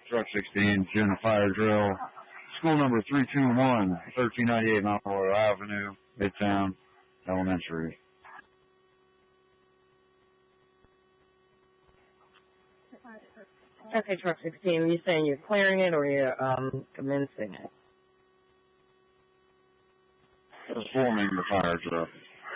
Truck 16, doing a fire drill. School number 321, 1398 Mount Royal Avenue, Midtown Elementary. Okay, Truck 16, are you saying you're clearing it or you're commencing it? Performing the fire drill.